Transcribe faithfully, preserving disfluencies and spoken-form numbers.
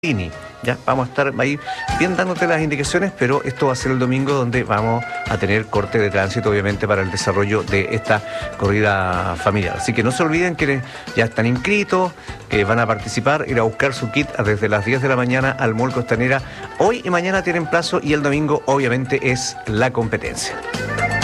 Ya vamos a estar ahí bien dándote las indicaciones, pero esto va a ser el domingo donde vamos a tener corte de tránsito, obviamente, para el desarrollo de esta corrida familiar. Así que no se olviden que ya están inscritos, que van a participar, ir a buscar su kit desde las diez de la mañana al Mall Costanera. Hoy y mañana tienen plazo y el domingo, obviamente, es la competencia.